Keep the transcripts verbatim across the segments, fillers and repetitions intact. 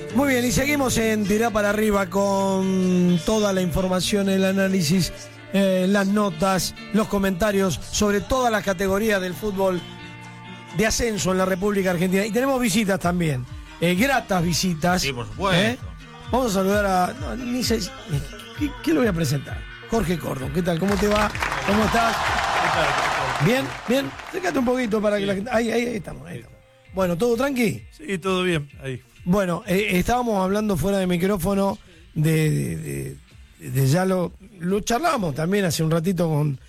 Muy bien, y seguimos en Tirá para Arriba con toda la información, el análisis, eh, las notas, los comentarios sobre todas las categorías del fútbol de ascenso en la República Argentina. Y tenemos visitas también, eh, gratas visitas. Sí, por supuesto. ¿eh? Vamos a saludar a... No, ni sé, ¿qué, ¿Qué lo voy a presentar? Jorge Cordon, ¿qué tal? ¿Cómo te va? ¿Cómo estás? ¿Qué tal? ¿Qué tal? Bien, bien. Acércate un poquito para que la gente... Ahí, ahí, ahí estamos, ahí estamos. Bueno, ¿todo tranqui? Sí, todo bien, ahí. Bueno, eh, estábamos hablando fuera de micrófono de, de, de, de ya lo, lo charlamos también hace un ratito con,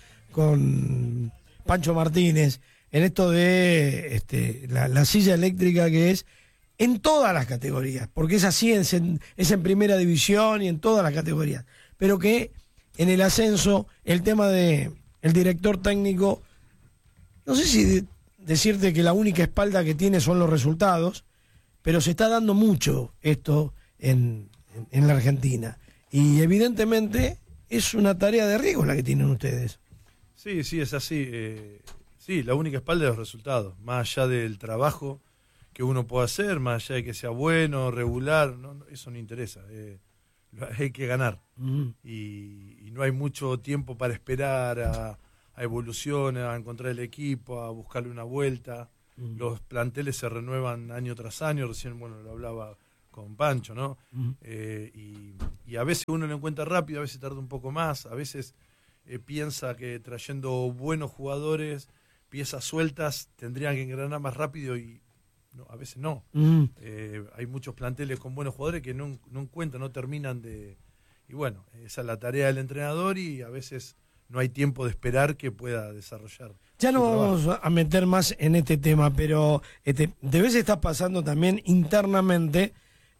con Pancho Martínez, en esto de este, la, la silla eléctrica que es en todas las categorías, porque es así, es en, es en primera división y en todas las categorías, pero que en el ascenso el tema de el director técnico, no sé si de, decirte que la única espalda que tiene son los resultados, pero se está dando mucho esto en, en, en la Argentina. Y evidentemente es una tarea de riesgo la que tienen ustedes. Sí, sí, es así. Eh, sí, la única espalda es los resultados. Más allá del trabajo que uno pueda hacer, más allá de que sea bueno, regular, no, no, eso no interesa. Eh, hay que ganar. Mm. Y, y no hay mucho tiempo para esperar a, a evolucionar, a encontrar el equipo, a buscarle una vuelta. Mm. Los planteles se renuevan año tras año, recién, bueno, lo hablaba con Pancho, ¿no? Mm. Eh, y, y a veces uno lo encuentra rápido, a veces tarda un poco más, a veces eh, piensa que trayendo buenos jugadores, piezas sueltas, tendrían que engranar más rápido y no, a veces no. Mm. Eh, hay muchos planteles con buenos jugadores que no, no encuentran, no terminan de... Y bueno, esa es la tarea del entrenador y a veces no hay tiempo de esperar que pueda desarrollar. Ya no vamos a meter más en este tema, pero este, de vez está pasando también internamente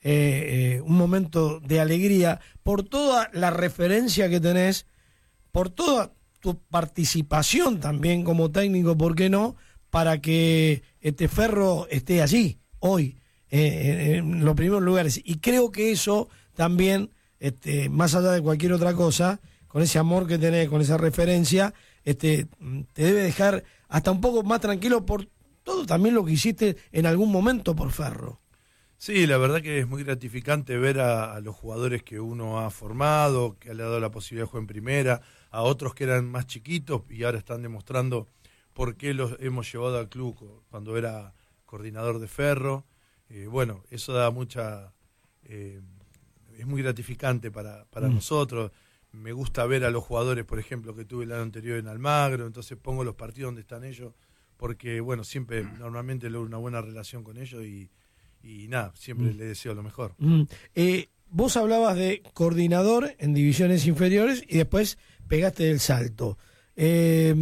eh, eh, un momento de alegría por toda la referencia que tenés, por toda tu participación también como técnico, ¿por qué no?, para que este Ferro esté allí hoy, eh, en los primeros lugares. Y creo que eso también, este, más allá de cualquier otra cosa, con ese amor que tenés, con esa referencia, este, te debe dejar hasta un poco más tranquilo por todo también lo que hiciste en algún momento por Ferro. Sí, la verdad que es muy gratificante ver a, a los jugadores que uno ha formado, que le ha dado la posibilidad de jugar en primera, a otros que eran más chiquitos y ahora están demostrando por qué los hemos llevado al club cuando era coordinador de Ferro. Eh, bueno, eso da mucha... Eh, es muy gratificante para, para mm. nosotros. Me gusta ver a los jugadores, por ejemplo, que tuve el año anterior en Almagro, entonces pongo los partidos donde están ellos, porque, bueno, siempre, normalmente logro una buena relación con ellos y, y nada, siempre mm. les deseo lo mejor. Mm. Eh, vos hablabas de coordinador en divisiones inferiores y después pegaste el salto. Eh,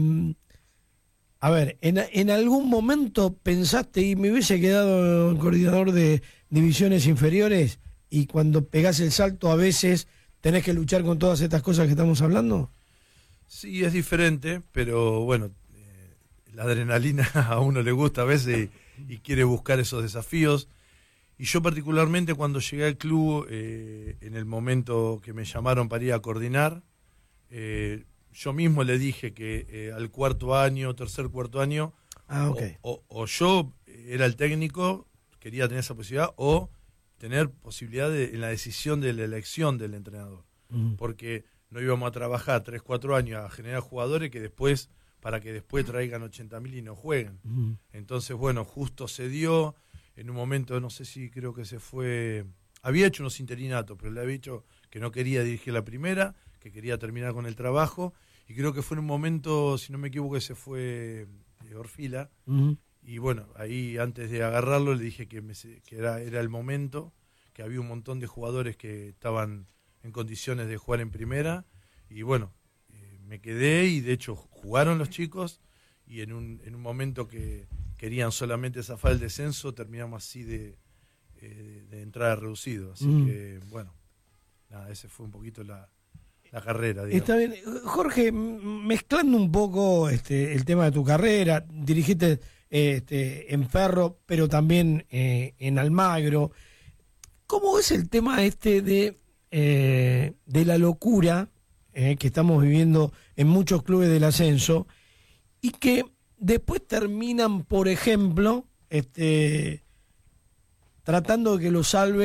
a ver, en, en algún momento pensaste y me hubiese quedado coordinador de divisiones inferiores y cuando pegás el salto a veces... ¿Tenés que luchar con todas estas cosas que estamos hablando? Sí, es diferente, pero bueno, eh, la adrenalina a uno le gusta a veces y, y quiere buscar esos desafíos. Y yo particularmente cuando llegué al club, eh, en el momento que me llamaron para ir a coordinar, eh, yo mismo le dije que eh, al cuarto año, tercer, cuarto año, ah, okay. o, o, o yo era el técnico, quería tener esa posibilidad, o... tener posibilidad de, en la decisión de la elección del entrenador. Uh-huh. Porque no íbamos a trabajar tres, cuatro años a generar jugadores que después, para que después traigan ochenta mil y no jueguen. Uh-huh. Entonces, bueno, justo se dio, en un momento, no sé si creo que se fue, había hecho unos interinatos, pero le había dicho que no quería dirigir la primera, que quería terminar con el trabajo, y creo que fue en un momento, si no me equivoco, se fue de Orfila, uh-huh. Y bueno, ahí antes de agarrarlo le dije que, me, que era, era el momento, que había un montón de jugadores que estaban en condiciones de jugar en primera. Y bueno, eh, me quedé y de hecho jugaron los chicos y en un, en un momento que querían solamente zafar el descenso, terminamos así de, eh, de entrada reducido. Así mm. que bueno, nada, ese fue un poquito la, la carrera. Digamos. Está bien. Jorge, mezclando un poco este, el tema de tu carrera, dirigiste... Este, en Ferro, pero también eh, en Almagro. ¿Cómo es el tema este de, eh, de la locura eh, que estamos viviendo en muchos clubes del ascenso y que después terminan, por ejemplo, este, tratando de que lo salve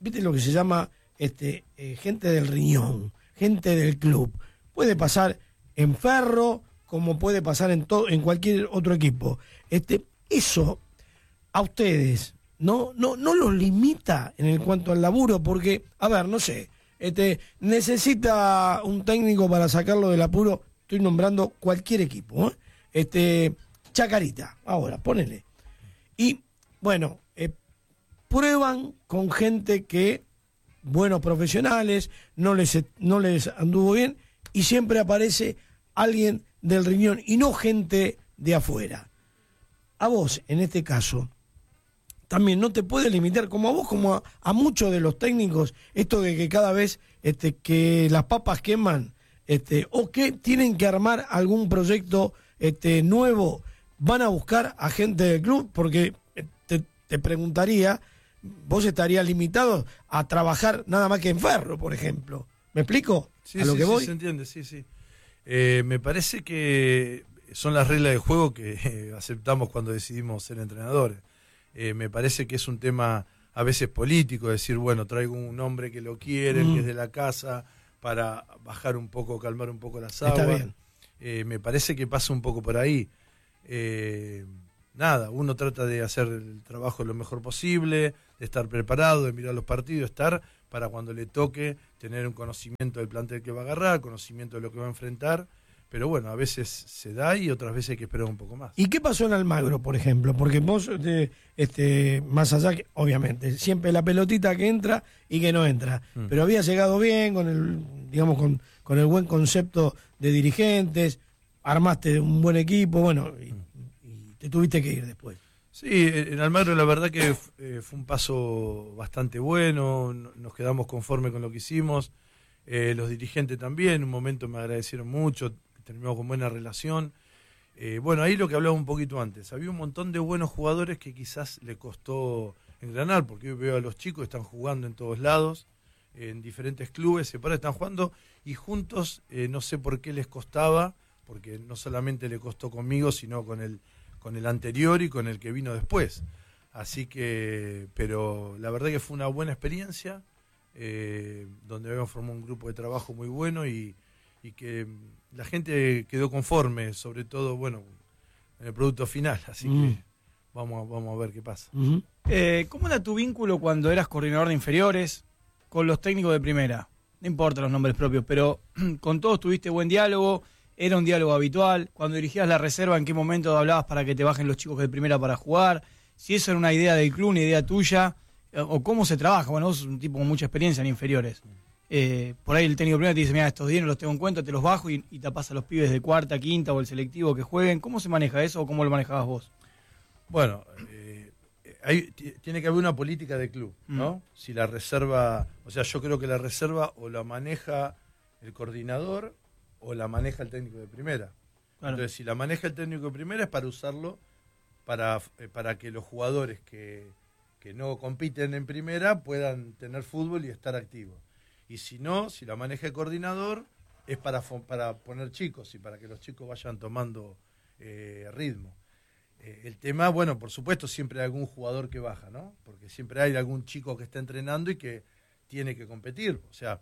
viste lo que se llama este eh, gente del riñón, gente del club. Puede pasar en Ferro, como puede pasar en todo, en cualquier otro equipo. Este, eso a ustedes no, no, no los limita en el cuanto al laburo, porque, a ver, no sé, este, necesita un técnico para sacarlo del apuro, estoy nombrando cualquier equipo, ¿eh? Este, Chacarita, ahora, ponele. Y, bueno, eh, prueban con gente que, buenos profesionales, no les, no les anduvo bien, y siempre aparece alguien del riñón y no gente de afuera. A vos, en este caso, también no te puede limitar, como a vos, como a, a muchos de los técnicos, esto de que cada vez este, que las papas queman, este, o que tienen que armar algún proyecto este, nuevo, van a buscar a gente del club, porque te, te preguntaría, vos estarías limitado a trabajar nada más que en Ferro, por ejemplo. ¿Me explico? Sí, a lo sí, que sí, voy. se entiende, sí, sí. Eh, me parece que son las reglas de juego que eh, aceptamos cuando decidimos ser entrenadores. Eh, me parece que es un tema a veces político, decir, bueno, traigo un hombre que lo quieren, mm. que es de la casa, para bajar un poco, calmar un poco las aguas. Está bien. Eh, me parece que pasa un poco por ahí. Eh, nada, uno trata de hacer el trabajo lo mejor posible, de estar preparado, de mirar los partidos, estar para cuando le toque tener un conocimiento del plantel que va a agarrar, conocimiento de lo que va a enfrentar, pero bueno, a veces se da y otras veces hay que esperar un poco más. ¿Y qué pasó en Almagro, por ejemplo? Porque vos, este, este, más allá que, obviamente, siempre la pelotita que entra y que no entra, mm. pero había llegado bien con el, digamos, con, con el buen concepto de dirigentes, armaste un buen equipo, bueno, y, y te tuviste que ir después. Sí, en Almagro la verdad que eh, fue un paso bastante bueno, nos quedamos conformes con lo que hicimos, eh, los dirigentes también, en un momento me agradecieron mucho, terminamos con buena relación. Eh, bueno, ahí lo que hablaba un poquito antes, había un montón de buenos jugadores que quizás le costó engranar, porque hoy veo a los chicos que están jugando en todos lados, en diferentes clubes, separados están jugando, y juntos eh, no sé por qué les costaba, porque no solamente le costó conmigo, sino con el con el anterior y con el que vino después. Así que, pero la verdad que fue una buena experiencia, eh, donde habíamos formado un grupo de trabajo muy bueno y, y que la gente quedó conforme, sobre todo, bueno, en el producto final. Así mm. que vamos, vamos a ver qué pasa. Uh-huh. eh, ¿Cómo era tu vínculo cuando eras coordinador de inferiores con los técnicos de primera? No importa los nombres propios, pero con todos tuviste buen diálogo. ¿Era un diálogo habitual? Cuando dirigías la reserva, ¿en qué momento hablabas para que te bajen los chicos de primera para jugar? Si eso era una idea del club, una idea tuya, o cómo se trabaja. Bueno, vos sos un tipo con mucha experiencia en inferiores. Eh, por ahí el técnico de primera te dice, mira, estos días no los tengo en cuenta, te los bajo y, y tapás a los pibes de cuarta, quinta o el selectivo que jueguen. ¿Cómo se maneja eso o cómo lo manejabas vos? Bueno, eh, hay, t- tiene que haber una política de club, ¿no? Mm. Si la reserva, o sea, yo creo que la reserva o la maneja el coordinador o la maneja el técnico de primera. Claro. Entonces, si la maneja el técnico de primera es para usarlo para, eh, para que los jugadores que, que no compiten en primera puedan tener fútbol y estar activos. Y si no, si la maneja el coordinador, es para, para poner chicos y para que los chicos vayan tomando eh, ritmo. Eh, el tema, bueno, por supuesto, siempre hay algún jugador que baja, ¿no? Porque siempre hay algún chico que está entrenando y que tiene que competir. O sea,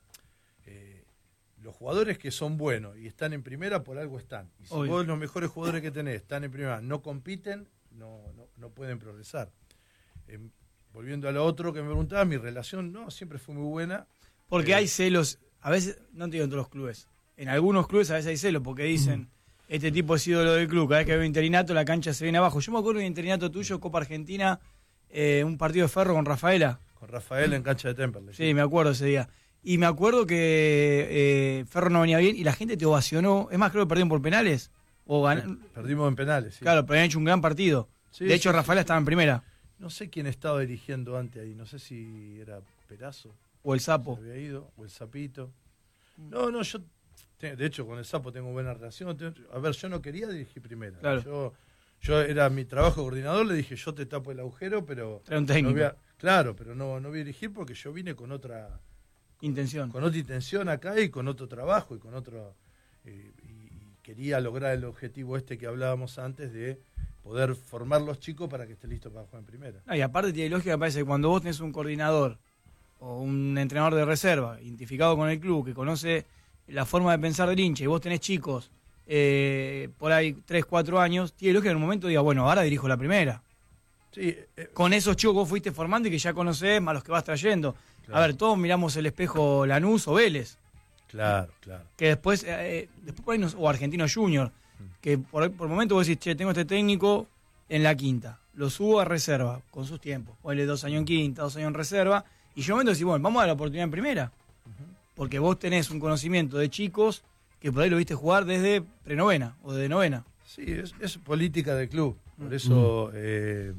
eh, los jugadores que son buenos y están en primera, por algo están. Y si Obvio. Vos los mejores jugadores que tenés están en primera, no compiten, no, no, no pueden progresar. Eh, volviendo a lo otro que me preguntaba, mi relación no siempre fue muy buena. Porque eh, hay celos, a veces, no te digo en todos los clubes, en algunos clubes a veces hay celos, porque dicen, mm. este tipo es ídolo del club, cada vez que hay un interinato la cancha se viene abajo. Yo me acuerdo de un interinato tuyo, Copa Argentina, eh, un partido de Ferro con Rafaela. Con Rafaela en cancha de Temperley. Sí, sí, me acuerdo ese día. Y me acuerdo que eh, Ferro no venía bien y la gente te ovacionó. Es más, creo que perdieron por penales. O gan... Perdimos en penales, sí. Claro, pero habían hecho un gran partido. Sí, de hecho, sí, Rafaela sí. estaba en primera. No sé quién estaba dirigiendo antes ahí. No sé si era Perazo. O el Sapo. Se había ido. O el Sapito. No, no, yo... De hecho, con el Sapo tengo buena relación. A ver, yo no quería dirigir primera. Claro. Yo, yo era mi trabajo coordinador. Le dije, yo te tapo el agujero, pero... Era un técnico. No voy a... Claro, pero no, no voy a dirigir porque yo vine con otra... intención. Con otra intención acá y con otro trabajo y con otro eh, y, y quería lograr el objetivo este que hablábamos antes de poder formar los chicos para que estén listos para jugar en primera. Ah, y aparte tiene lógica, me parece que cuando vos tenés un coordinador o un entrenador de reserva, identificado con el club, que conoce la forma de pensar del hincha, y vos tenés chicos eh, por ahí tres, cuatro años, tiene lógica que en un momento diga, bueno, ahora dirijo la primera. Sí, eh, Con esos chicos que vos fuiste formando y que ya conocés, más los que vas trayendo. Claro. A ver, todos miramos el espejo Lanús o Vélez. Claro, claro. Que después, eh, después por ahí nos, o Argentino Junior, que por, por el momento vos decís, che, tengo este técnico en la quinta, lo subo a reserva, con sus tiempos. Ponle dos años en quinta, dos años en reserva, y yo en un momento decís, bueno, vamos a dar la oportunidad en primera. Uh-huh. Porque vos tenés un conocimiento de chicos que por ahí lo viste jugar desde prenovena o desde novena. Sí, es, es política del club. Por eso, eh,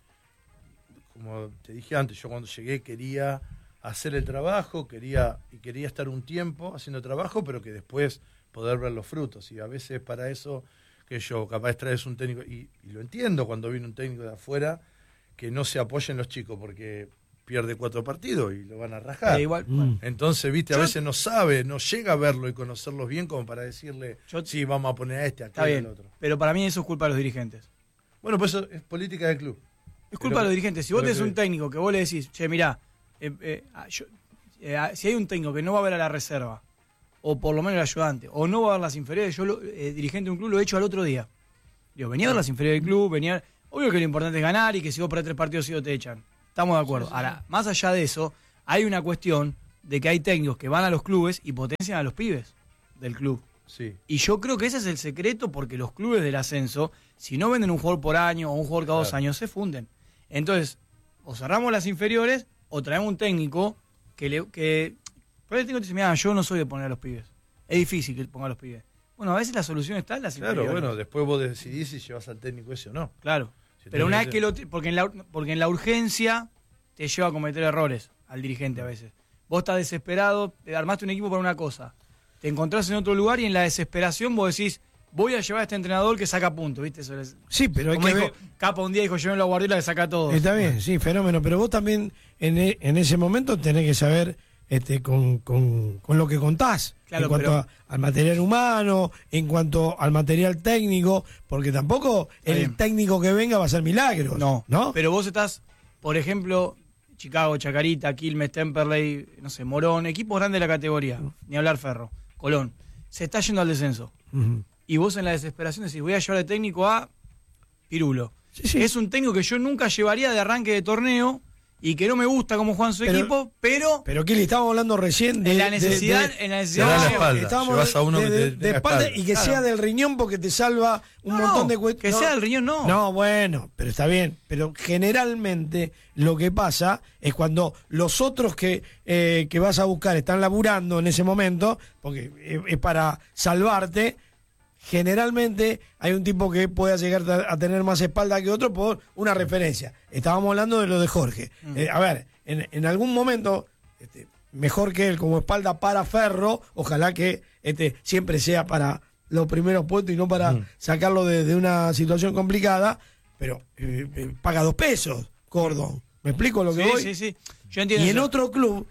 como te dije antes, yo cuando llegué quería hacer el trabajo, quería y quería estar un tiempo haciendo trabajo, pero que después poder ver los frutos. Y a veces para eso, que yo capaz traes un técnico, y, y lo entiendo cuando viene un técnico de afuera, que no se apoyen los chicos, porque pierde cuatro partidos y lo van a rajar. Eh, igual, bueno. Entonces, viste, a yo, veces no sabe, no llega a verlo y conocerlos bien como para decirle, yo, sí, vamos a poner a este, a aquel, al otro. Pero para mí eso es culpa de los dirigentes. Bueno, pues eso es política del club. Es culpa pero, de los dirigentes. Si vos tenés que... un técnico que vos le decís, che, mirá, eh, eh, yo, eh, si hay un técnico que no va a ver a la reserva, o por lo menos el ayudante, o no va a ver las inferiores, yo, lo, eh, dirigente de un club, lo he hecho al otro día. Digo, venía a ver las inferiores del club, venía... Obvio que lo importante es ganar y que si vos perdés tres partidos sí o te echan. Estamos de acuerdo. Sí, sí. Ahora, más allá de eso, hay una cuestión de que hay técnicos que van a los clubes y potencian a los pibes del club. Sí. Y yo creo que ese es el secreto, porque los clubes del ascenso, si no venden un jugador por año o un jugador cada claro. dos años, se funden. Entonces, o cerramos las inferiores o traemos un técnico que... le que por ahí el técnico te dice, mira, yo no soy de poner a los pibes. Es difícil que ponga a los pibes. Bueno, a veces la solución está en las claro, inferiores. Claro, bueno, después vos decidís si llevas al técnico ese o no. Claro. Si pero una vez que lo... Porque en, la, porque en la urgencia te lleva a cometer errores al dirigente a veces. Vos estás desesperado, te armaste un equipo para una cosa, te encontrás en otro lugar y en la desesperación vos decís, voy a llevar a este entrenador que saca puntos, ¿viste? Eso es, sí, pero hay que dijo, ver... Capa un día dijo, yo en la Guardiola que saca todo. Está bien, sí, fenómeno, pero vos también en, e, en ese momento tenés que saber este, con, con, con lo que contás, claro, en cuanto pero... a, al material humano, en cuanto al material técnico, porque tampoco el bien. técnico que venga va a hacer milagros. No, ¿no? Pero vos estás, por ejemplo, Chicago, Chacarita, Quilmes, Temperley, no sé, Morón, equipos grandes de la categoría, uh-huh. ni hablar Ferro, Colón, se está yendo al descenso. Uh-huh. Y vos en la desesperación decís, voy a llevar de técnico a Pirulo. Sí, sí. Es un técnico que yo nunca llevaría de arranque de torneo y que no me gusta cómo juegan su pero, equipo, pero... Pero Kili, estábamos hablando recién de... En la necesidad... De, de, en la necesidad de la espalda. Estábamos a uno de, que de, te, de espalda, espalda y que claro. sea del riñón porque te salva un no, montón de cuestiones. Que no, sea del riñón, no. No, bueno, pero está bien. Pero generalmente lo que pasa es cuando los otros que, eh, que vas a buscar están laburando en ese momento, porque es, es para salvarte... Generalmente hay un tipo que pueda llegar a tener más espalda que otro por una referencia. Estábamos hablando de lo de Jorge. Mm. Eh, a ver, en, en algún momento, este, mejor que él como espalda para Ferro, ojalá que este, siempre sea para los primeros puestos y no para mm. sacarlo de, de una situación complicada, pero eh, eh, paga dos pesos, Cordón. ¿Me explico lo que sí, voy? Sí, sí, Yo entiendo y eso. En otro club,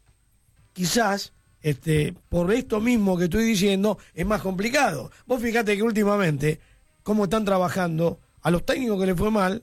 quizás... Este, por esto mismo que estoy diciendo, es más complicado. Vos fíjate que últimamente, cómo están trabajando a los técnicos que les fue mal,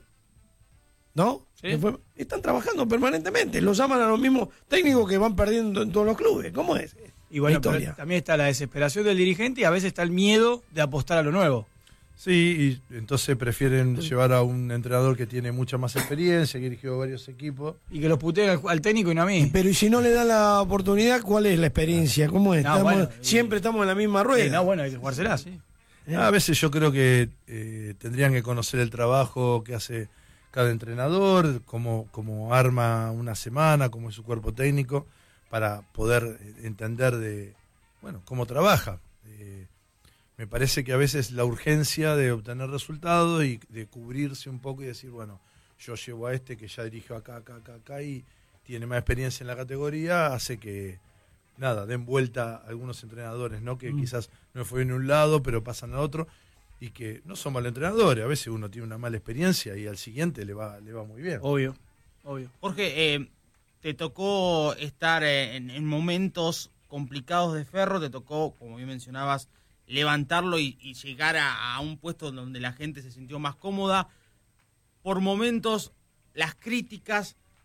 ¿no? ¿Sí? Fue, están trabajando permanentemente. Los llaman a los mismos técnicos que van perdiendo en todos los clubes. ¿Cómo es? Y bueno, pero también está la desesperación del dirigente y a veces está el miedo de apostar a lo nuevo. Sí, y entonces prefieren sí. llevar a un entrenador que tiene mucha más experiencia, que dirigió varios equipos. Y que los puteen al, al técnico y no a mí. Pero y si no le dan la oportunidad, ¿cuál es la experiencia? ¿Cómo es? No, estamos, bueno, siempre y, estamos en la misma rueda. Sí, no, bueno, hay que jugársela, sí. ¿Eh? A veces yo creo que eh, tendrían que conocer el trabajo que hace cada entrenador, cómo, cómo arma una semana, cómo es su cuerpo técnico, para poder entender de, bueno, cómo trabaja. Eh, Me parece que a veces la urgencia de obtener resultados y de cubrirse un poco y decir, bueno, yo llevo a este que ya dirigió acá, acá, acá, acá y tiene más experiencia en la categoría, hace que, nada, den vuelta a algunos entrenadores, ¿no? Que mm. quizás no fue en un lado, pero pasan a otro y que no son mal entrenadores. A veces uno tiene una mala experiencia y al siguiente le va, le va muy bien. Obvio, obvio. Jorge, eh, te tocó estar en, en momentos complicados de Ferro, te tocó, como bien mencionabas, levantarlo y, y llegar a, a un puesto donde la gente se sintió más cómoda. Por momentos, las críticas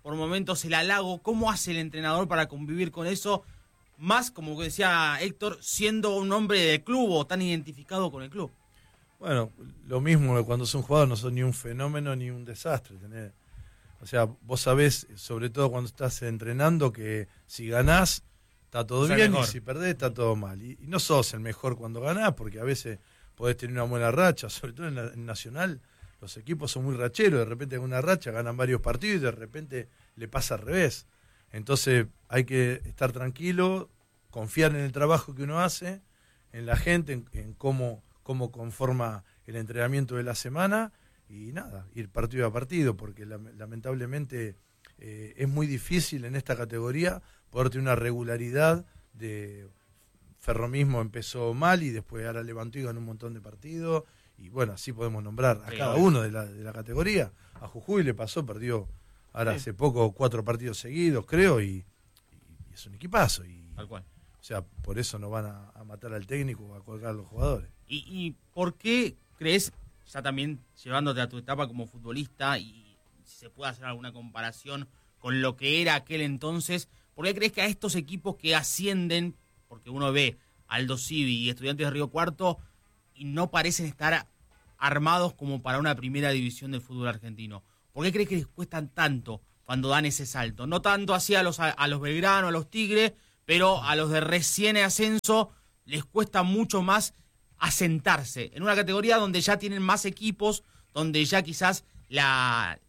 por momentos el halago. ¿Cómo hace el entrenador para convivir con eso? Más, como decía Héctor, siendo un hombre del club o tan identificado con el club. Bueno, lo mismo que cuando sos un jugador, no sos ni un fenómeno ni un desastre. Tenés, o sea, vos sabés, sobre todo cuando estás entrenando, que si ganás, está todo O sea, bien, mejor. y si perdés, está todo mal. Y, y no sos el mejor cuando ganás, porque a veces podés tener una buena racha, sobre todo en, la, en Nacional, los equipos son muy racheros, de repente en una racha ganan varios partidos y de repente le pasa al revés. Entonces hay que estar tranquilo, confiar en el trabajo que uno hace, en la gente, en, en cómo... cómo conforma el entrenamiento de la semana y nada, ir partido a partido, porque la, lamentablemente eh, es muy difícil en esta categoría poder tener una regularidad. De Ferro mismo empezó mal y después ahora levantó y ganó un montón de partidos, y bueno, así podemos nombrar a Sí, cada obvio. uno de la, de la categoría. A Jujuy le pasó, perdió ahora Sí. hace poco cuatro partidos seguidos, creo, y, y es un equipazo, y Tal cual. o sea, por eso no van a, a matar al técnico o a colgar a los jugadores. ¿Y, y por qué crees, ya también llevándote a tu etapa como futbolista, y si se puede hacer alguna comparación con lo que era aquel entonces, por qué crees que a estos equipos que ascienden, porque uno ve Aldo Civi y Estudiantes de Río Cuarto, y no parecen estar armados como para una primera división del fútbol argentino? ¿Por qué crees que les cuestan tanto cuando dan ese salto? No tanto así a los, a, a los Belgrano, a los Tigres, pero a los de recién ascenso les cuesta mucho más asentarse en una categoría donde ya tienen más equipos, donde ya quizás la,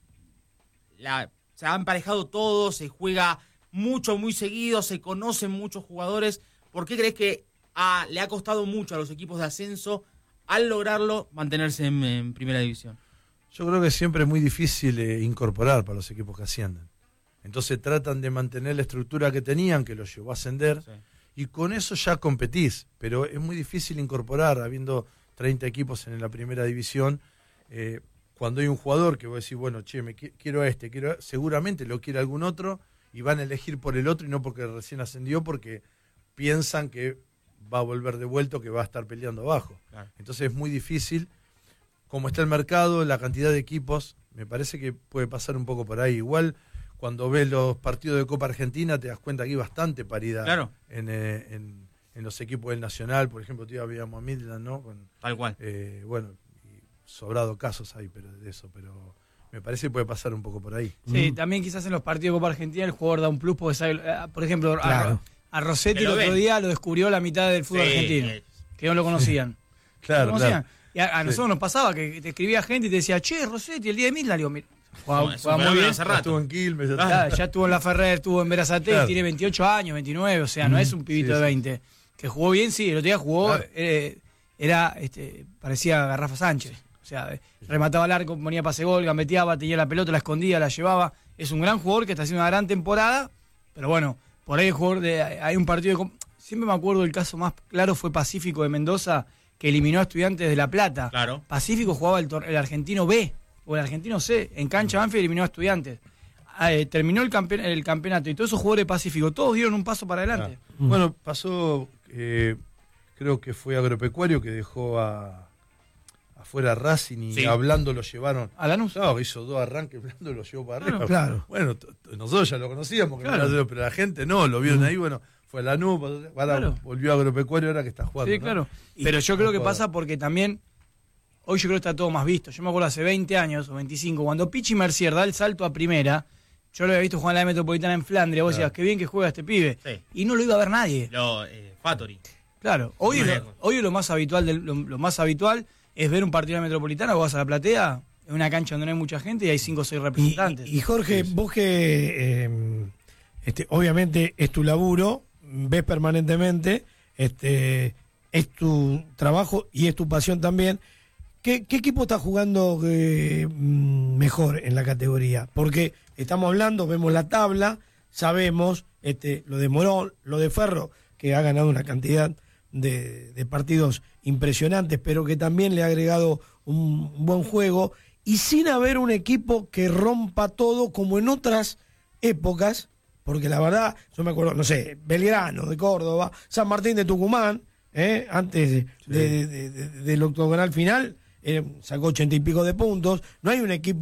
la se ha emparejado todo, se juega mucho, muy seguido, se conocen muchos jugadores. ¿Por qué crees que a, le ha costado mucho a los equipos de ascenso, al lograrlo, mantenerse en, en primera división? Yo creo que siempre es muy difícil eh, incorporar para los equipos que ascienden. Entonces tratan de mantener la estructura que tenían, que los llevó a ascender, Sí. y con eso ya competís. Pero es muy difícil incorporar, habiendo treinta equipos en la primera división, eh, cuando hay un jugador que vos decís, bueno, che, me qui- quiero a este, quiero a... seguramente lo quiere algún otro, y van a elegir por el otro y no porque recién ascendió, porque piensan que va a volver de vuelta, que va a estar peleando abajo. Claro. Entonces es muy difícil. Como está el mercado, la cantidad de equipos, me parece que puede pasar un poco por ahí. Igual, cuando ves los partidos de Copa Argentina, te das cuenta que hay bastante paridad Claro. en, eh, en, en los equipos del Nacional. Por ejemplo, todavía veíamos a Midland, ¿no? Con, Tal cual. eh, bueno, y sobrado casos hay pero de eso, pero me parece que puede pasar un poco por ahí. Sí, también quizás en los partidos de Copa Argentina el jugador da un plus porque sabe, eh, por ejemplo, a- Claro. a, Rossetti Que el lo otro ven. día lo descubrió la mitad del fútbol Sí, argentino, eh, que no lo conocían. Claro, ¿Lo conocían? claro. Y a, a nosotros Sí. nos pasaba que te escribía gente y te decía, che, Rossetti, el día de Midland, digo, mira, jugaba, No, es un jugaba muy fenómeno bien. hace Ya rato. estuvo en Quilmes. ya está. Claro, ya estuvo en la Ferrer, estuvo en Verazate, Claro. tiene veintiocho años, veintinueve, o sea, no es un pibito Sí, de sí. veinte. Que jugó bien, sí, el otro día jugó, Claro. eh, era, este, parecía Garrafa Sánchez. O sea, eh, remataba al arco, ponía pase gol, gambeteaba, tenía la pelota, la escondía, la llevaba. Es un gran jugador que está haciendo una gran temporada, pero bueno, por ahí el jugador de, hay un partido de... com- Siempre me acuerdo el caso más claro fue Pacífico de Mendoza, que eliminó a Estudiantes de La Plata. Claro. Pacífico jugaba el, tor- el argentino B, o el argentino C, en cancha Banfield eliminó a Estudiantes. Ah, eh, terminó el, campe- el campeonato y todos esos jugadores de Pacífico, todos dieron un paso para adelante. Ah. Bueno, pasó, eh, creo que fue Agropecuario que dejó a afuera a Racing y Sí. hablando lo llevaron. A Lanús. No, hizo dos arranques, Blando lo llevó para arriba. Claro. Bueno, t- t- nosotros ya lo conocíamos, que no Claro. era de- pero la gente no, lo vieron ahí, bueno, fue a Lanús, ahora Claro. volvió a Agropecuario ahora que está jugando. Sí, ¿no? claro. Y- Pero yo creo que no pasa porque también, hoy yo creo que está todo más visto. Yo me acuerdo hace veinte años o veinticinco, cuando Pichi Mercier da el salto a primera, yo lo había visto jugar en la Metropolitana en Flandria, vos Claro. decías, qué bien que juega este pibe. Sí. Y no lo iba a ver nadie. Lo, eh, Fattori. Claro, hoy, No lo, hay- hoy lo más habitual del- lo, lo más habitual es ver un partido de la Metropolitana, vos vas a la platea, en una cancha donde no hay mucha gente y hay cinco o seis Y, representantes. y Jorge, vos que eh, este, obviamente es tu laburo, ves permanentemente, este, es tu trabajo y es tu pasión también. ¿Qué, qué equipo está jugando eh, mm, mejor en la categoría? Porque estamos hablando, vemos la tabla, sabemos este, lo de Morón, lo de Ferro, que ha ganado una cantidad de, de partidos impresionantes, pero que también le ha agregado un buen juego, y sin haber un equipo que rompa todo como en otras épocas, porque la verdad, yo me acuerdo, no sé, Belgrano de Córdoba, San Martín de Tucumán, ¿eh? antes de, de- de- de- del octogonal final, eh, sacó ochenta y pico de puntos, no hay un equipo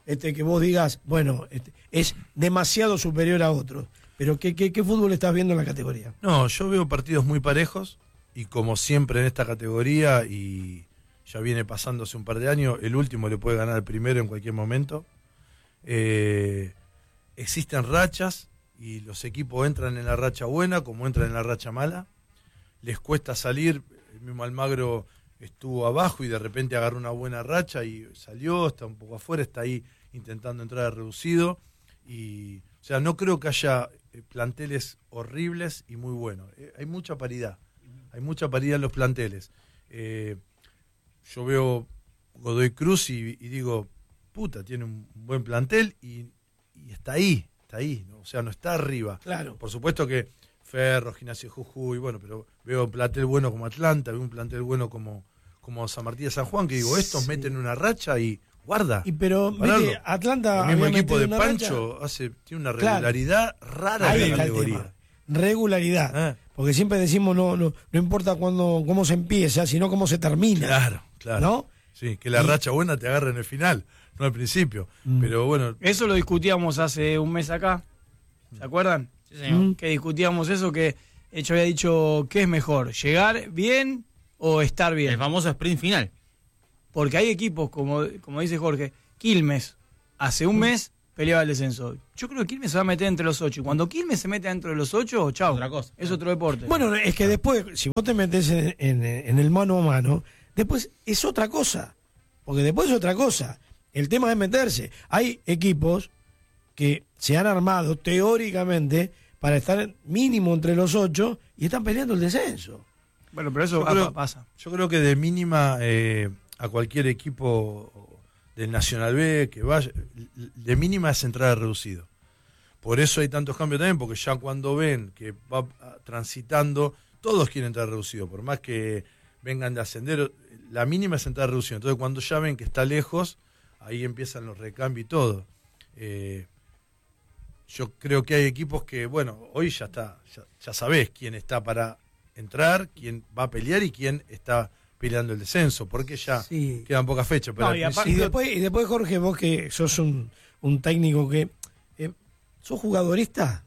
este, que vos digas, bueno, este, es demasiado superior a otros. Pero ¿qué, qué, qué fútbol estás viendo en la categoría? No, yo veo partidos muy parejos y como siempre en esta categoría, y ya viene pasándose un par de años, el último le puede ganar al primero en cualquier momento. Eh, existen rachas y los equipos entran en la racha buena como entran en la racha mala. Les cuesta salir, el mismo Almagro estuvo abajo y de repente agarró una buena racha y salió, está un poco afuera, está ahí intentando entrar reducido. Y, o sea, no creo que haya planteles horribles y muy buenos. Eh, hay mucha paridad, hay mucha paridad en los planteles. Eh, yo veo Godoy Cruz y, y digo, puta, tiene un buen plantel y, y está ahí, está ahí, ¿no? O sea, no está arriba. Claro. Por supuesto que Ferro, Gimnasia Jujuy, bueno, pero veo un plantel bueno como Atlanta, veo un plantel bueno como, como San Martín de San Juan, que digo, estos sí. meten una racha y guarda. Y pero viste, Atlanta, el mismo había equipo de una Pancho racha. hace tiene una regularidad claro. rara Ahí en la está el categoría. tema. Regularidad. Ah. Porque siempre decimos no, no, no importa cuándo, cómo se empieza, sino cómo se termina. Claro, claro. ¿No? Sí, que la y... racha buena te agarre en el final, no al principio. Mm. Pero bueno. Eso lo discutíamos hace un mes acá. ¿Se acuerdan? Sí, señor. Mm. Que discutíamos eso, que yo había dicho, ¿qué es mejor? ¿Llegar bien o estar bien? El famoso sprint final. Porque hay equipos, como, como dice Jorge, Quilmes, hace un mes peleaba el descenso. Yo creo que Quilmes se va a meter entre los ocho. Y cuando Quilmes se mete dentro de los ocho, chao. Otra cosa. Es otro deporte. Bueno, es que después, si vos te metes en, en, en el mano a mano, después es otra cosa. Porque después es otra cosa. El tema es meterse. Hay equipos que se han armado teóricamente para estar mínimo entre los ocho y están peleando el descenso. Bueno, pero eso yo creo, pasa. Yo creo que de mínima eh, a cualquier equipo del Nacional B que vaya, de mínima es entrada reducido. Por eso hay tantos cambios también, porque ya cuando ven que va transitando, todos quieren entrar reducido, por más que vengan de ascender, la mínima es entrar reducido. Entonces cuando ya ven que está lejos, ahí empiezan los recambios y todo. Eh, yo creo que hay equipos que, bueno, hoy ya está, ya, ya sabés quién está para entrar, quién va a pelear y quién está peleando el descenso, porque ya sí. quedan pocas fechas. Pero no, y, aparte, y, después, y después, Jorge, vos que sos un, un técnico que... Eh, ¿Sos jugadorista?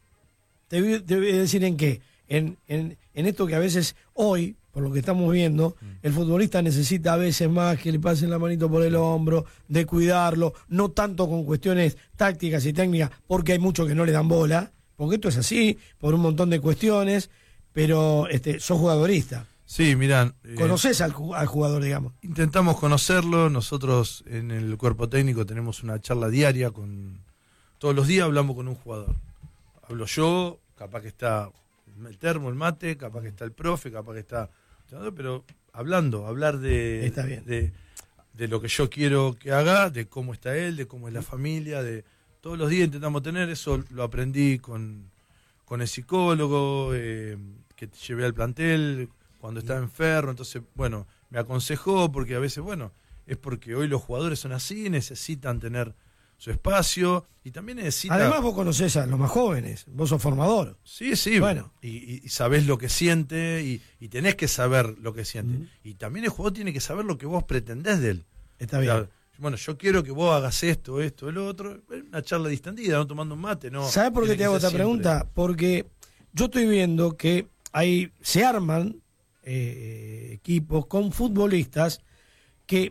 Te voy, te voy a decir en qué. En, en, en esto que a veces, hoy, por lo que estamos viendo, mm. el futbolista necesita a veces más que le pasen la manito por el hombro, de cuidarlo, no tanto con cuestiones tácticas y técnicas, porque hay muchos que no le dan bola, porque esto es así, por un montón de cuestiones, pero este, sos jugadorista. Sí, mirá. Eh, ¿Conocés al, al jugador, digamos? Intentamos conocerlo. Nosotros en el cuerpo técnico tenemos una charla diaria con... Todos los días hablamos con un jugador. Hablo yo, capaz que está el termo, el mate, capaz que está el profe, capaz que está... Pero hablando, hablar de, está bien. de, de lo que yo quiero que haga, de cómo está él, de cómo es la familia, de todos los días intentamos tener eso. Lo aprendí con, con el psicólogo eh, que llevé al plantel cuando estaba enfermo. Entonces, bueno, me aconsejó porque a veces, bueno, es porque hoy los jugadores son así, necesitan tener su espacio y también necesita... Además vos conocés a los más jóvenes, vos sos formador. Sí, sí, bueno. y, y sabés lo que siente y, y tenés que saber lo que siente. Uh-huh. Y también el jugador tiene que saber lo que vos pretendés de él. Está bien. O sea, bueno, yo quiero que vos hagas esto, esto, el otro. Una charla distendida, no tomando un mate, no. ¿Sabés por qué te hago esta siempre. pregunta? Porque yo estoy viendo que hay, se arman eh, equipos con futbolistas que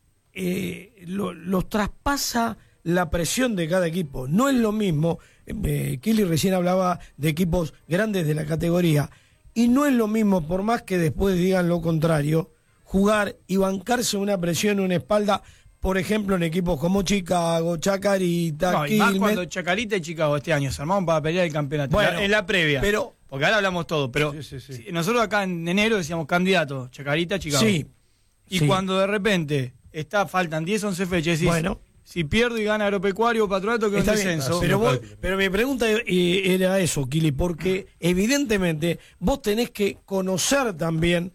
eh, lo, los traspasa la presión de cada equipo. No es lo mismo, eh, Kili recién hablaba de equipos grandes de la categoría, y no es lo mismo, por más que después digan lo contrario, jugar y bancarse una presión en una espalda, por ejemplo, en equipos como Chicago, Chacarita, no, y Quilmes. más cuando Chacarita y Chicago este año se armaron para pelear el campeonato. Bueno, en la previa. Pero, porque ahora hablamos todo, pero sí, sí, sí. nosotros acá en enero decíamos candidato, Chacarita, Chicago. Sí. Y sí. cuando de repente está, faltan diez, once fechas, decís, bueno, si pierdo y gana Agropecuario o Patronato, que es un descenso. Pero, vos, pero mi pregunta era eso, Kili, porque evidentemente vos tenés que conocer también,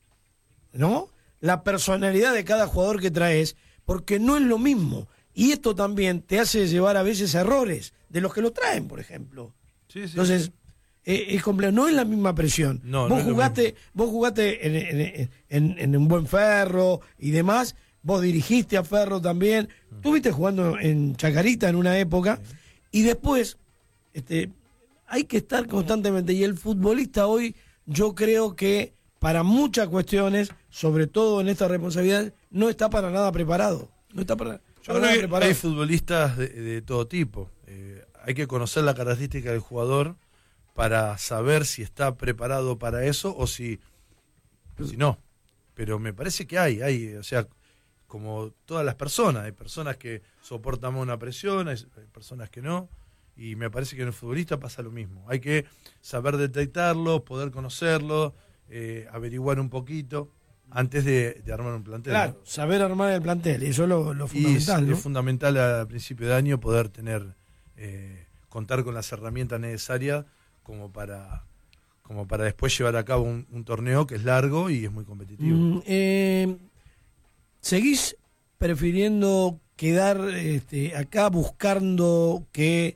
¿no?, la personalidad de cada jugador que traes, porque no es lo mismo. Y esto también te hace llevar a veces errores de los que lo traen, por ejemplo. Sí, sí, Entonces, sí. Eh, es complejo, no es la misma presión. No, vos no jugaste, vos jugaste en, en, en, en un buen Ferro y demás, vos dirigiste a Ferro también, estuviste jugando en Chacarita en una época, sí. Y después este, hay que estar constantemente, y el futbolista hoy yo creo que para muchas cuestiones, sobre todo en esta responsabilidad, no está para nada preparado. No está para, Yo creo que hay futbolistas de, de todo tipo. Eh, hay que conocer la característica del jugador para saber si está preparado para eso o si, si no. Pero me parece que hay, hay, o sea, como todas las personas, hay personas que soportan más una presión, hay, hay personas que no, y me parece que en el futbolista pasa lo mismo. Hay que saber detectarlo, poder conocerlo, eh, averiguar un poquito antes de, de armar un plantel. Claro, ¿no? Saber armar el plantel, y eso es lo, lo fundamental. Y es, ¿no? es fundamental a principio de año poder tener, eh, contar con las herramientas necesarias como para, como para después llevar a cabo un, un torneo que es largo y es muy competitivo. Mm, eh, ¿Seguís prefiriendo quedar este, acá buscando que,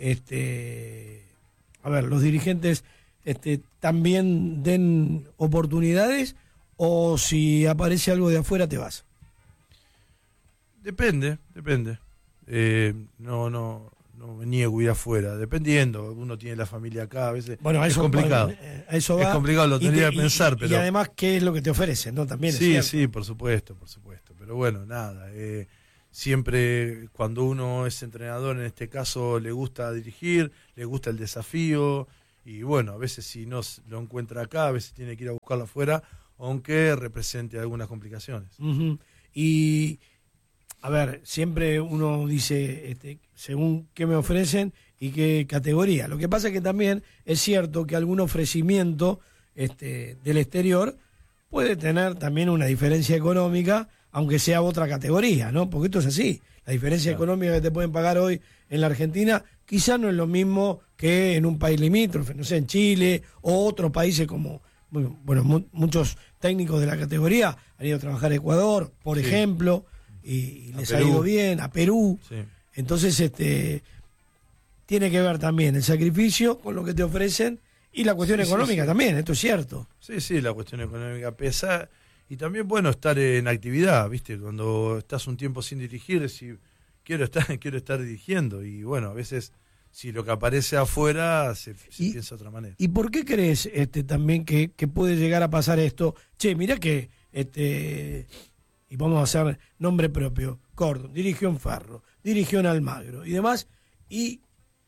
este, a ver, los dirigentes este, también den oportunidades? ¿O si aparece algo de afuera te vas? Depende, depende. Eh, no, no, no me niego a ir afuera, dependiendo. Uno tiene la familia acá, a veces bueno, a eso, es complicado. Bueno, a eso va. Es complicado, lo tendría que pensar, y, pero... Y además, ¿qué es lo que te ofrecen? ¿No? También es sí, cierto. sí, por supuesto, por supuesto. Pero bueno, nada. Eh, siempre cuando uno es entrenador, en este caso, le gusta dirigir, le gusta el desafío. Y bueno, a veces si no lo encuentra acá, a veces tiene que ir a buscarlo afuera, aunque represente algunas complicaciones. Uh-huh. Y, a ver, siempre uno dice, este, según qué me ofrecen y qué categoría. Lo que pasa es que también es cierto que algún ofrecimiento este, del exterior puede tener también una diferencia económica, aunque sea otra categoría, ¿no? Porque esto es así. La diferencia claro. económica que te pueden pagar hoy en la Argentina quizás no es lo mismo que en un país limítrofe, no sé, en Chile o otros países como... Bueno, mu- muchos técnicos de la categoría han ido a trabajar a Ecuador, por sí. ejemplo, y, y les ha ido bien, a Perú. Sí. Entonces, este tiene que ver también el sacrificio con lo que te ofrecen y la cuestión sí, económica sí, sí. también, esto es cierto. Sí, sí, la cuestión económica pesa. Y también, bueno, estar en actividad, ¿viste? Cuando estás un tiempo sin dirigir, decir, quiero estar, quiero estar dirigiendo. Y bueno, a veces... si lo que aparece afuera se, se y, piensa de otra manera. ¿Y por qué crees este, también que, que puede llegar a pasar esto? Che, mirá que, este, y vamos a hacer nombre propio, Cordon, dirigió en Ferro, dirigió en Almagro y demás, y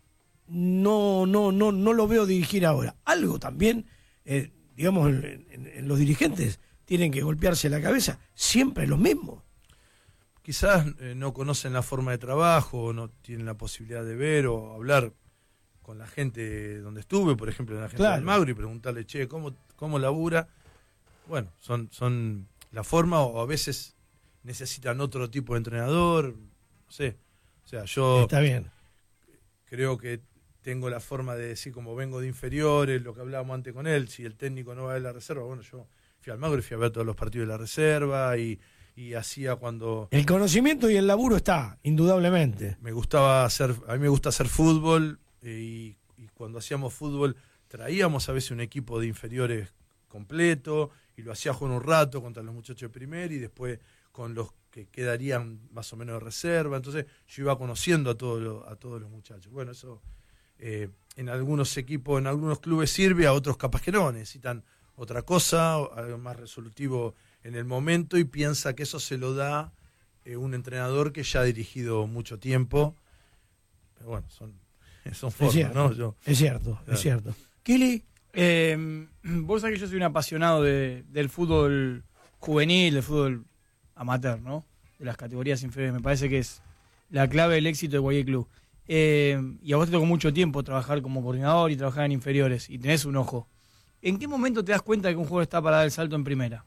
no, no, no, no lo veo dirigir ahora. Algo también, eh, digamos, en, en, en los dirigentes tienen que golpearse la cabeza, siempre los mismos. Quizás eh, no conocen la forma de trabajo, no tienen la posibilidad de ver o hablar con la gente donde estuve, por ejemplo, en la gente claro. de Almagro, y preguntarle, che, ¿cómo, cómo labura? Bueno, son, son la forma, o a veces necesitan otro tipo de entrenador, no sé. O sea, yo Está bien. creo que tengo la forma de decir, como vengo de inferiores, lo que hablábamos antes con él, si el técnico no va a ver la reserva, bueno, yo fui a Almagro y fui a ver todos los partidos de la reserva, y... y hacía cuando... El conocimiento y el laburo está, indudablemente. Me gustaba hacer, a mí me gusta hacer fútbol, y, y cuando hacíamos fútbol traíamos a veces un equipo de inferiores completo, y lo hacía jugar un rato contra los muchachos de primer, y después con los que quedarían más o menos de reserva. Entonces yo iba conociendo a todos los, a todos los muchachos. Bueno, eso eh, en algunos equipos, en algunos clubes sirve, a otros capaz que no, necesitan otra cosa, algo más resolutivo en el momento, y piensa que eso se lo da eh, un entrenador que ya ha dirigido mucho tiempo. Pero bueno, son, son formas, es cierto, ¿no? Yo, es cierto, claro. es cierto. Kili, eh, vos sabés que yo soy un apasionado de, del fútbol juvenil, del fútbol amateur, ¿no? De las categorías inferiores. Me parece que es la clave del éxito de cualquier club. Eh, y a vos te tocó mucho tiempo trabajar como coordinador y trabajar en inferiores, y tenés un ojo. ¿En qué momento te das cuenta de que un jugador está para dar el salto en primera?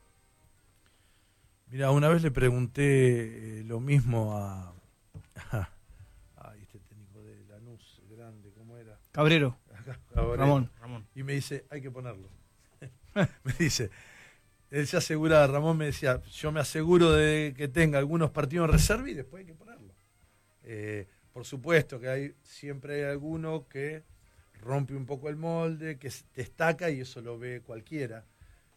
Mira, una vez le pregunté eh, lo mismo a, a, a este técnico de Lanús, grande, ¿cómo era? Cabrero. Cabrero. Ramón. Ramón. Y me dice, hay que ponerlo. Me dice, él se asegura, Ramón me decía, yo me aseguro de que tenga algunos partidos en reserva y después hay que ponerlo. Eh, por supuesto que hay siempre hay alguno que rompe un poco el molde, que destaca, y eso lo ve cualquiera.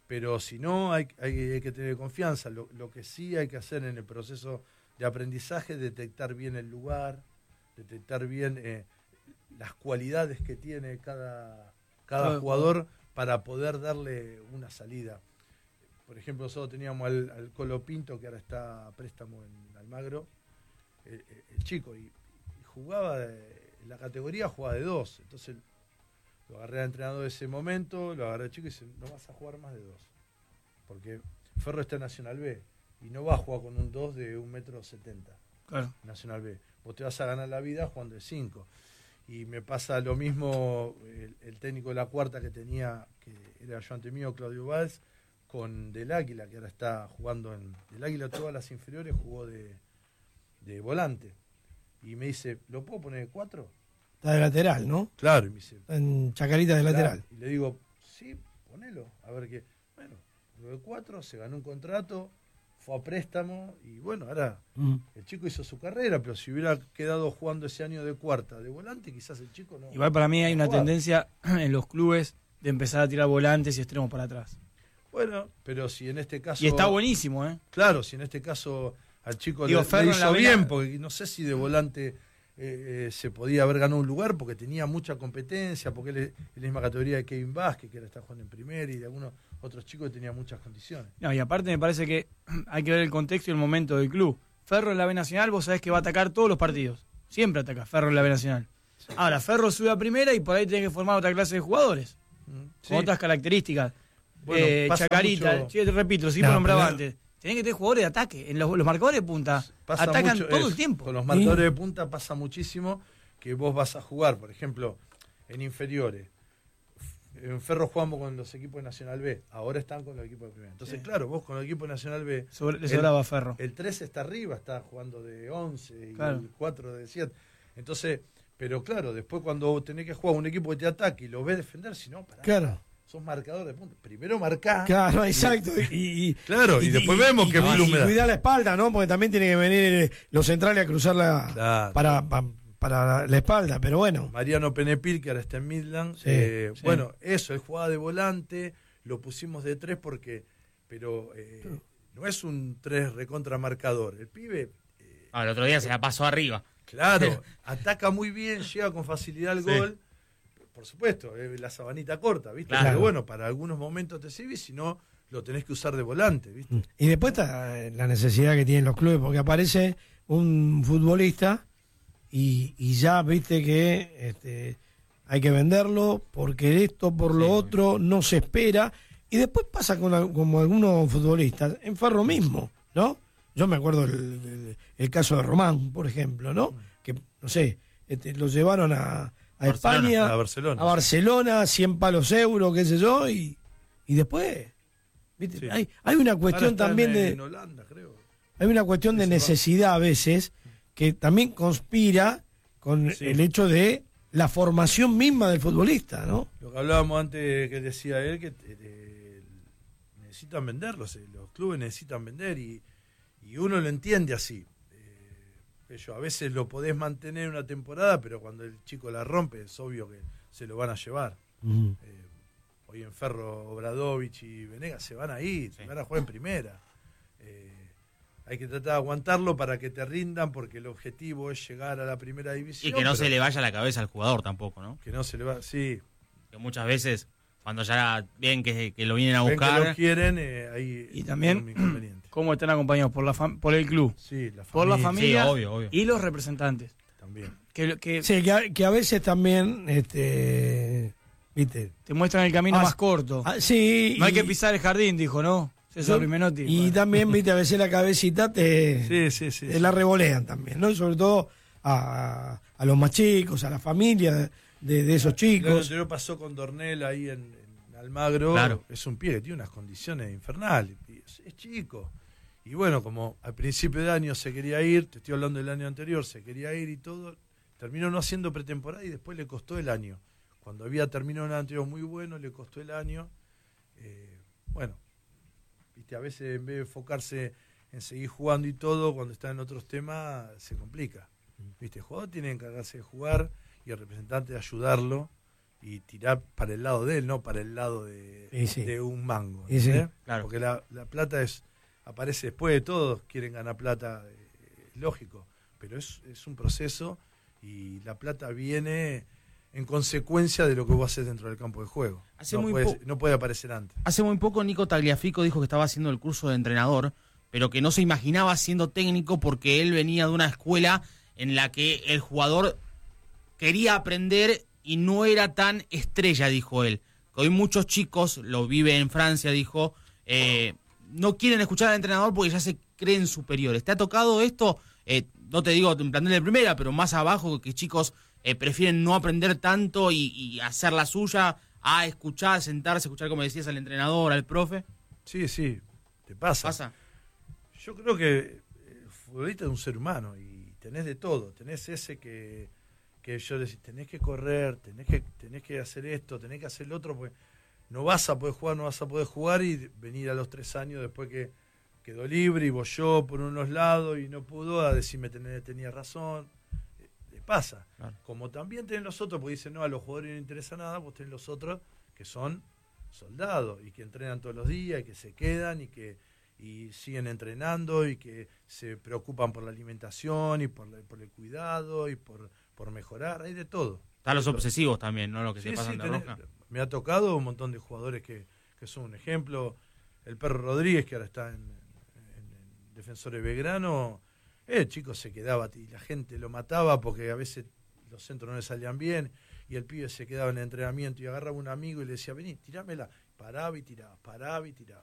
pero si no, hay, hay, hay que tener confianza. Lo, lo que sí hay que hacer en el proceso de aprendizaje es detectar bien el lugar, detectar bien eh, las cualidades que tiene cada, cada jugador para poder darle una salida. Por ejemplo, nosotros teníamos al, al Colo Pinto, que ahora está a préstamo en Almagro, el, el chico, y, y jugaba, de, en la categoría jugaba de dos. Entonces lo agarré al entrenador de ese momento, lo agarré al chico y dice, no vas a jugar más de dos. Porque Ferro está en Nacional B y no va a jugar con un dos de un metro setenta. Claro. Nacional B. Vos te vas a ganar la vida jugando de cinco. Y me pasa lo mismo el, el técnico de la cuarta que tenía, que era ayudante mío, Claudio Valls, con Del Águila, que ahora está jugando en Del Águila, todas las inferiores jugó de, de volante. Y me dice, ¿lo puedo poner de cuatro? Está de lateral, ¿no? Claro, y me dice, en Chacarita de claro. lateral. Y le digo, sí, ponelo, a ver qué. Bueno, lo de cuatro, se ganó un contrato, fue a préstamo y bueno, ahora mm. el chico hizo su carrera, pero si hubiera quedado jugando ese año de cuarta, de volante, quizás el chico no. Igual para mí hay una jugaba. tendencia en los clubes de empezar a tirar volantes y extremos para atrás. Bueno, pero si en este caso... Y está buenísimo, ¿eh? Claro, si en este caso al chico Digo, le, le hizo bien, vena... porque no sé si de volante eh, eh, se podía haber ganado un lugar, porque tenía mucha competencia, porque él es en la misma categoría de Kevin Vázquez, que ahora está jugando en primera, y de algunos otros chicos que tenían muchas condiciones. No, y aparte me parece que hay que ver el contexto y el momento del club. Ferro en la B Nacional, vos sabés que va a atacar todos los partidos. Siempre ataca Ferro en la B Nacional. Sí. Ahora, Ferro sube a primera y por ahí tiene que formar otra clase de jugadores. Sí. Con otras características. Bueno, eh, Chacarita, mucho... sí, te repito, sí, no, lo nombraba pero... antes. Tenés que tener jugadores de ataque. En los, los marcadores de punta pasa atacan todo eso. El tiempo. Con los marcadores ¿Sí? de punta pasa muchísimo que vos vas a jugar, por ejemplo, en inferiores. En Ferro jugamos con los equipos de Nacional B, ahora están con los equipos de primera. Entonces, sí. claro, vos con el equipo de Nacional B... Sobre, le sobraba a Ferro. El tres está arriba, está jugando de once y claro. el cuatro de siete. Entonces, pero claro, después cuando tenés que jugar un equipo que te ataque y lo ves defender, si no, pará. Claro. Sos marcador de punta. Primero marcá. Claro, exacto. Y, y, claro, y, y después y, vemos y, que y, y cuidar la espalda, ¿no? Porque también tiene que venir los centrales a cruzarla claro. para, para, para la espalda, pero bueno. Mariano Penepil, que ahora está en Midland. Sí, eh, sí. Bueno, eso, él jugaba de volante, lo pusimos de tres porque, pero eh, no es un tres recontra marcador. El pibe... Eh, ah, el otro día se la pasó arriba. Claro, ataca muy bien, llega con facilidad al sí. gol. Por supuesto, eh, la sabanita corta, ¿viste? Claro. Pero bueno, para algunos momentos te sirve, si no, lo tenés que usar de volante, ¿viste? Y después está la necesidad que tienen los clubes, porque aparece un futbolista y, y ya, viste, que este, hay que venderlo, porque esto, por lo sí, otro, no se espera. Y después pasa con como algunos futbolistas, en Ferro mismo, ¿no? Yo me acuerdo el, el, el caso de Román, por ejemplo, ¿no? Que, no sé, este, lo llevaron a... a Barcelona, España, a Barcelona, a Barcelona, cien palos euros, qué sé yo, y, y después, ¿viste? Sí. Hay, hay una cuestión también en, de... En Holanda, creo. Hay una cuestión de necesidad a veces, que también conspira con sí. el hecho de la formación misma del futbolista, ¿no? Lo que hablábamos antes, que decía él, que eh, necesitan venderlos, eh, los clubes necesitan vender, y, y uno lo entiende así. Yo, a veces lo podés mantener una temporada, pero cuando el chico la rompe es obvio que se lo van a llevar. Uh-huh. eh, hoy en Ferro, Obradovich y Venegas se van a ir, sí. se van a jugar en primera. Eh, hay que tratar de aguantarlo para que te rindan, porque el objetivo es llegar a la primera división. Y que no se le vaya la cabeza al jugador tampoco, ¿no? Que no se le va, sí. Que muchas veces, cuando ya ven que, que lo vienen a ven buscar... que lo quieren, eh, ahí y también... cómo están acompañados por la fam- por el club, sí, la por la familia sí, obvio, obvio. y los representantes. También. Que, que, sí, que, a, que a veces también, este, viste, te muestran el camino ah, más corto. Ah, sí. No y, hay que pisar el jardín, dijo, ¿no? César Rimenotti. Y bueno. También, viste, a veces la cabecita te, sí, sí, sí, te sí. la revolean también, ¿no? Y sobre todo a, a los más chicos, a la familia de, de esos chicos. Lo anterior pasó con Dornel ahí en, en Almagro. Claro. Es un pie que tiene unas condiciones infernales. Es, es chico. Y bueno, como al principio de año se quería ir, te estoy hablando del año anterior, se quería ir y todo, terminó no haciendo pretemporada y después le costó el año. Cuando había terminado un año anterior muy bueno, le costó el año. Eh, bueno, viste, a veces en vez de enfocarse en seguir jugando y todo, cuando está en otros temas, se complica. Viste, el jugador tiene que encargarse de jugar y el representante de ayudarlo y tirar para el lado de él, no para el lado de, sí, sí. de un mango. Sí, sí. Claro. Porque la, la plata es aparece después de todo, quieren ganar plata, eh, lógico, pero es, es un proceso y la plata viene en consecuencia de lo que vos haces dentro del campo de juego. Hace no, muy puede, po- no puede aparecer antes. Hace muy poco Nico Tagliafico dijo que estaba haciendo el curso de entrenador, pero que no se imaginaba siendo técnico porque él venía de una escuela en la que el jugador quería aprender y no era tan estrella, dijo él. Que hoy muchos chicos, lo vive en Francia, dijo, eh, no quieren escuchar al entrenador porque ya se creen superiores. ¿Te ha tocado esto? Eh, no te digo en plantel de primera, pero más abajo, que chicos eh, prefieren no aprender tanto y, y hacer la suya a escuchar, sentarse, escuchar, como decías, al entrenador, al profe. Sí, sí, te pasa. ¿Pasa? Yo creo que el futbolista es un ser humano y tenés de todo. Tenés ese que, que yo decís, tenés que correr, tenés que, tenés que hacer esto, tenés que hacer lo otro, porque no vas a poder jugar, no vas a poder jugar y venir a los tres años después que quedó libre y bolló por unos lados y no pudo a decirme tenía, tenía razón. Le pasa. Claro. Como también tenés los otros, porque dicen, no, a los jugadores no interesa nada, pues tenés los otros que son soldados y que entrenan todos los días y que se quedan y que y siguen entrenando y que se preocupan por la alimentación y por, la, por el cuidado y por, por mejorar, hay de todo. Están los obsesivos también, ¿no? Lo que Sí, se pasan sí, de tenés, roja. me ha tocado un montón de jugadores que, que son un ejemplo. El Perro Rodríguez, que ahora está en, en, en Defensores Belgrano, el chico se quedaba y la gente lo mataba porque a veces los centros no le salían bien y el pibe se quedaba en el entrenamiento y agarraba un amigo y le decía, vení, tirámela. Paraba y tiraba, paraba y tiraba,